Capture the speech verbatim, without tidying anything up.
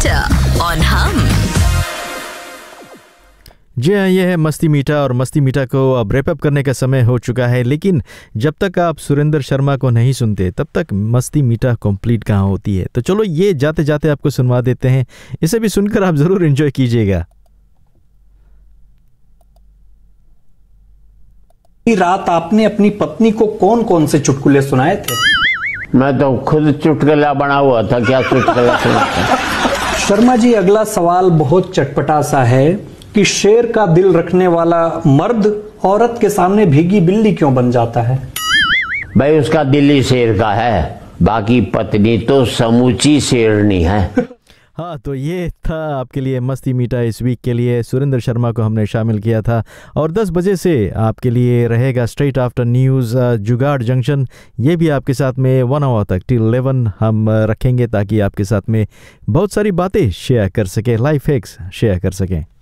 Metre on हम। जी हाँ, ये है मस्ती मीठा और मस्ती मीठा को अब रैप अप करने का समय हो चुका है। लेकिन जब तक आप सुरेंद्र शर्मा को नहीं सुनते तब तक मस्ती मीठा कंप्लीट कहाँ होती है। तो चलो ये जाते जाते आपको सुनवा देते हैं, इसे भी सुनकर आप ज़रूर एंजॉय कीजिएगा। रात आपने अपनी पत्नी को कौन कौन से चुटकुले सुनाए थे? मैं तो खुद चुटकुला बना हुआ था, क्या चुटकुला सुनाता। शर्मा जी, अगला सवाल बहुत चटपटा सा है कि शेर का दिल रखने वाला मर्द औरत के सामने भीगी बिल्ली क्यों बन जाता है? भाई उसका दिल ही शेर का है, बाकी पत्नी तो समूची शेरनी है। हाँ, तो ये था आपके लिए मस्ती मीठा इस वीक के लिए। सुरेंद्र शर्मा को हमने शामिल किया था और दस बजे से आपके लिए रहेगा स्ट्रेट आफ्टर न्यूज़ जुगाड़ जंक्शन। ये भी आपके साथ में वन आवर तक टिल इलेवन हम रखेंगे ताकि आपके साथ में बहुत सारी बातें शेयर कर सकें, लाइफ हैक्स शेयर कर सकें।